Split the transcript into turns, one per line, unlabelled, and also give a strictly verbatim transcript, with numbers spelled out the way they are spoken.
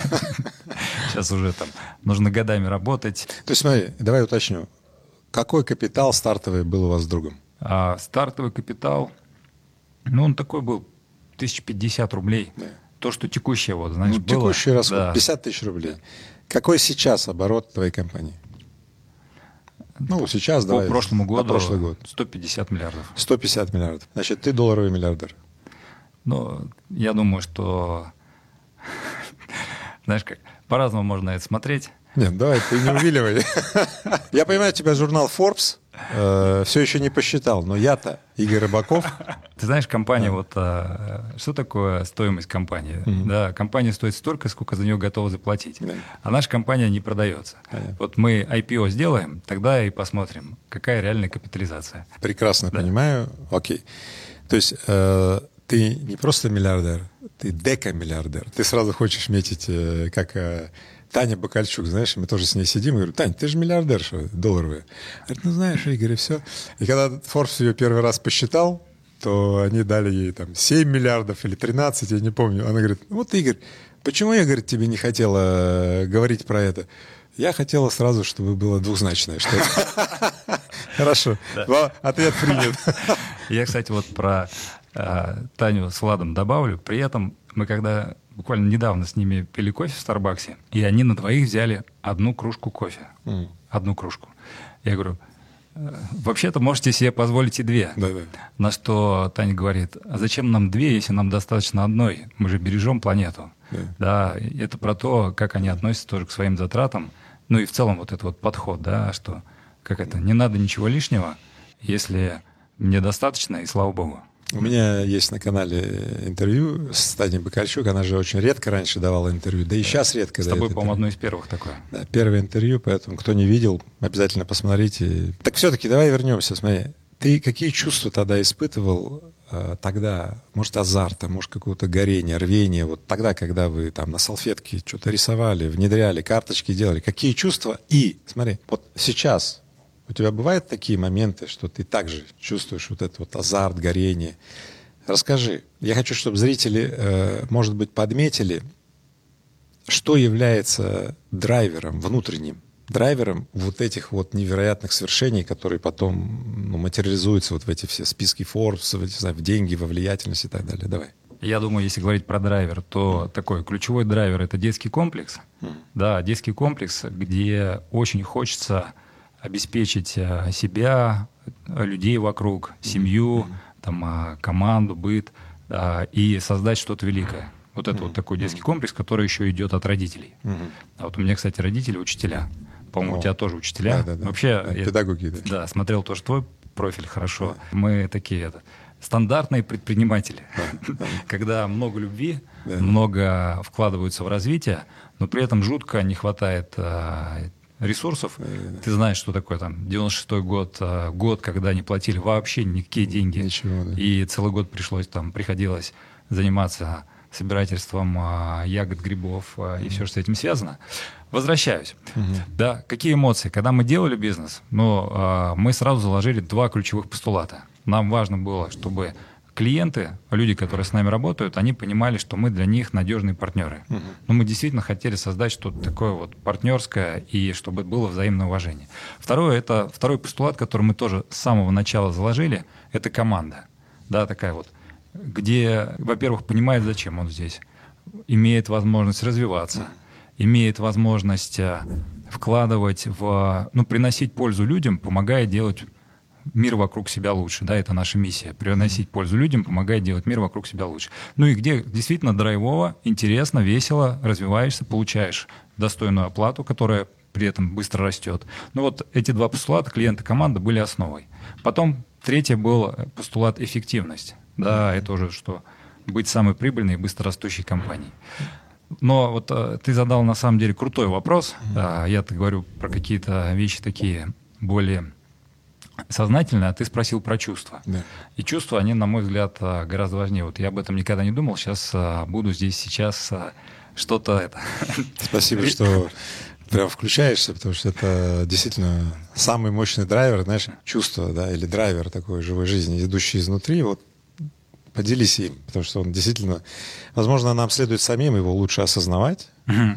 Сейчас уже там нужно годами работать.
То есть смотри, давай уточню. Какой капитал стартовый был у вас с другом?
А стартовый капитал, ну, он такой был, тысяча пятьдесят рублей. Да. То, что текущее, вот, знаешь,
ну,
было.
Текущий расход,
да.
пятьдесят тысяч рублей. Какой сейчас оборот твоей компании? Ну, сейчас,
по
давай.
По прошлому году
прошлый год.
сто пятьдесят миллиардов.
сто пятьдесят миллиардов. Значит, ты долларовый миллиардер.
Ну, я думаю, что, знаешь как, по-разному можно это смотреть.
Нет, давай, ты не увиливай. Я понимаю, тебя журнал Forbes э, все еще не посчитал, но я-то, Игорь Рыбаков.
Ты знаешь, компания, вот а, что такое стоимость компании? Mm-hmm. Да, компания стоит столько, сколько за нее готовы заплатить. Yeah. А наша компания не продается. Yeah. Вот мы ай пи о сделаем, тогда и посмотрим, какая реальная капитализация.
Прекрасно
да.
понимаю. Окей. То есть э, ты не просто миллиардер, ты декамиллиардер. Ты сразу хочешь метить, э, как... Э, Таня Бакальчук, знаешь, мы тоже с ней сидим, и говорю: Тань, ты же миллиардерша долларовая. Говорит: ну знаешь, Игорь, и все. И когда Forbes ее первый раз посчитал, то они дали ей там семь миллиардов или тринадцать, я не помню. Она говорит: вот, Игорь, почему я, говорит, тебе не хотела говорить про это? Я хотела сразу, чтобы было двузначное что-то. Хорошо, ответ принят.
Я, кстати, вот про Таню с Владом добавлю. При этом мы когда... Буквально недавно с ними пили кофе в Старбаксе, и они на двоих взяли одну кружку кофе. Mm. Одну кружку. Я говорю: вообще-то можете себе позволить и две.
Да-да.
На что Таня говорит: а зачем нам две, если нам достаточно одной? Мы же бережем планету. Yeah. Да, это про то, как они относятся тоже к своим затратам. Ну и в целом вот этот вот подход, да, что как это, не надо ничего лишнего, если мне достаточно, и слава богу.
У меня есть на канале интервью с Таней Бакальчук. Она же очень редко раньше давала интервью, да и сейчас редко.
С тобой, по-моему, одно из первых такое.
Да, первое интервью, поэтому кто не видел, обязательно посмотрите. Так все-таки давай вернемся. Смотри, ты какие чувства тогда испытывал э, тогда? Может, азарта, может, какого-то горения, рвения? Вот тогда, когда вы там на салфетке что-то рисовали, внедряли, карточки делали. Какие чувства? И, смотри, вот сейчас... У тебя бывают такие моменты, что ты также чувствуешь вот этот вот азарт, горение? Расскажи. Я хочу, чтобы зрители, э, может быть, подметили, что является драйвером, внутренним драйвером вот этих вот невероятных свершений, которые потом ну, материализуются вот в эти все списки Forbes, в, эти, в деньги, во влиятельность и так далее. Давай.
Я думаю, если говорить про драйвер, то mm. такой ключевой драйвер — это детский комплекс. Mm. Да, детский комплекс, где очень хочется... обеспечить себя, людей вокруг, семью, mm-hmm. там, команду, быт, и создать что-то великое. Вот это mm-hmm. вот такой детский комплекс, который еще идет от родителей. Mm-hmm. А вот у меня, кстати, родители учителя. По-моему, oh. у тебя тоже учителя.
Да, да, да.
Вообще,
да,
я,
педагоги. Да.
да, смотрел тоже твой профиль хорошо. Да. Мы такие это, стандартные предприниматели. Да, да. Когда много любви, да. много вкладываются в развитие, но при этом жутко не хватает ресурсов. Да, да. Ты знаешь, что такое там девяносто шестой год, год, когда не платили вообще никакие деньги.
Ничего, да.
И целый год пришлось там, приходилось заниматься собирательством ягод, грибов mm-hmm. и все, что с этим связано. Возвращаюсь. Mm-hmm. Да, какие эмоции? Когда мы делали бизнес, ну, мы сразу заложили два ключевых постулата. Нам важно было, чтобы клиенты, люди, которые с нами работают, они понимали, что мы для них надежные партнеры. Uh-huh. Но мы действительно хотели создать что-то такое вот партнерское, и чтобы было взаимное уважение. Второе, это второй постулат, который мы тоже с самого начала заложили, это команда. Да, такая вот, где, во-первых, понимает, зачем он здесь, имеет возможность развиваться, uh-huh. имеет возможность вкладывать в, ну, приносить пользу людям, помогая делать мир вокруг себя лучше, да, это наша миссия. Приносить пользу людям, помогает делать мир вокруг себя лучше. Ну и где действительно драйвово, интересно, весело, развиваешься, получаешь достойную оплату, которая при этом быстро растет. Ну вот эти два постулата, клиент и команда, были основой. Потом третье был постулат эффективность. Да, это уже что быть самой прибыльной и быстрорастущей компанией. Но вот а, ты задал на самом деле крутой вопрос. А, я-то говорю про какие-то вещи такие более сознательно, а ты спросил про чувства.
Да.
И чувства, они, на мой взгляд, гораздо важнее. Вот я об этом никогда не думал, сейчас буду здесь сейчас что-то это...
Спасибо, что прям включаешься, потому что это действительно самый мощный драйвер, знаешь, чувство, да, или драйвер такой живой жизни, идущий изнутри. Вот поделись им, потому что он действительно... Возможно, нам следует самим его лучше осознавать, угу.